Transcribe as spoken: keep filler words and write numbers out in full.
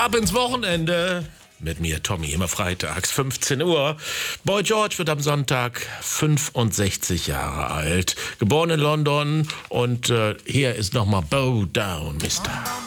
Ab ins Wochenende. Mit mir, Tommy, immer freitags, fünfzehn Uhr. Boy George wird am Sonntag fünfundsechzig Jahre alt. Geboren in London. Und äh, hier ist nochmal Bow Down, Mister